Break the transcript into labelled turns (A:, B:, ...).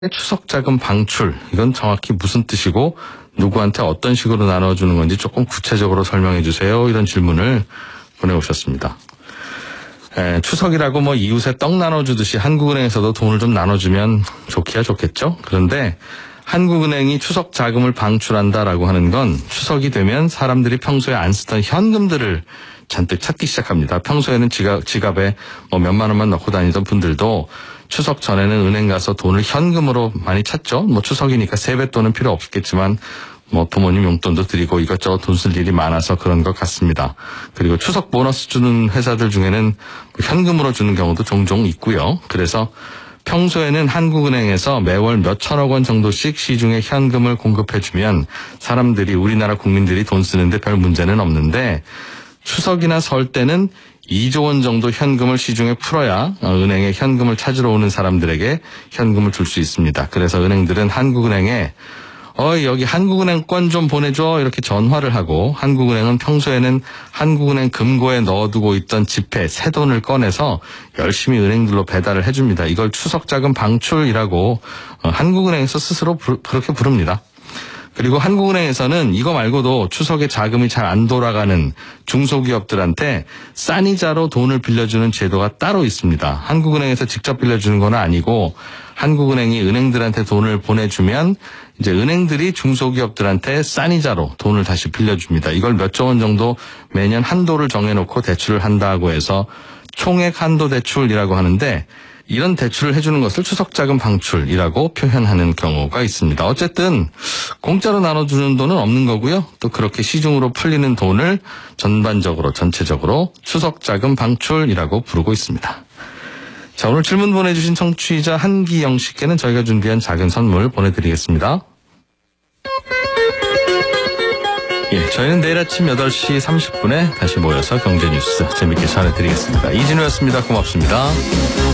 A: 추석 자금 방출, 이건 정확히 무슨 뜻이고 누구한테 어떤 식으로 나눠주는 건지 조금 구체적으로 설명해 주세요. 이런 질문을 보내오셨습니다. 추석이라고 이웃에 떡 나눠주듯이 한국은행에서도 돈을 좀 나눠주면 좋기야 좋겠죠. 그런데 한국은행이 추석 자금을 방출한다라고 하는 건 추석이 되면 사람들이 평소에 안 쓰던 현금들을 잔뜩 찾기 시작합니다. 평소에는 지갑에 몇만 원만 넣고 다니던 분들도 추석 전에는 은행 가서 돈을 현금으로 많이 찾죠. 추석이니까 세뱃돈은 필요 없겠지만 부모님 용돈도 드리고 이것저것 돈 쓸 일이 많아서 그런 것 같습니다. 그리고 추석 보너스 주는 회사들 중에는 현금으로 주는 경우도 종종 있고요. 그래서 평소에는 한국은행에서 매월 몇천억 원 정도씩 시중에 현금을 공급해주면 사람들이, 우리나라 국민들이 돈 쓰는데 별 문제는 없는데, 추석이나 설 때는 2조 원 정도 현금을 시중에 풀어야 은행에 현금을 찾으러 오는 사람들에게 현금을 줄 수 있습니다. 그래서 은행들은 한국은행에 여기 한국은행 권 좀 보내줘 이렇게 전화를 하고, 한국은행은 평소에는 한국은행 금고에 넣어두고 있던 지폐, 새돈을 꺼내서 열심히 은행들로 배달을 해줍니다. 이걸 추석자금 방출이라고 한국은행에서 스스로 그렇게 부릅니다. 그리고 한국은행에서는 이거 말고도 추석에 자금이 잘 안 돌아가는 중소기업들한테 싼 이자로 돈을 빌려주는 제도가 따로 있습니다. 한국은행에서 직접 빌려주는 건 아니고 한국은행이 은행들한테 돈을 보내주면 이제 은행들이 중소기업들한테 싼 이자로 돈을 다시 빌려줍니다. 이걸 몇 조 원 정도 매년 한도를 정해놓고 대출을 한다고 해서 총액 한도 대출이라고 하는데, 이런 대출을 해주는 것을 추석자금 방출이라고 표현하는 경우가 있습니다. 어쨌든 공짜로 나눠주는 돈은 없는 거고요. 또 그렇게 시중으로 풀리는 돈을 전체적으로 추석자금 방출이라고 부르고 있습니다. 자, 오늘 질문 보내주신 청취자 한기영 씨께는 저희가 준비한 작은 선물 보내드리겠습니다. 저희는 내일 아침 8시 30분에 다시 모여서 경제뉴스 재밌게 전해드리겠습니다. 이진우였습니다. 고맙습니다.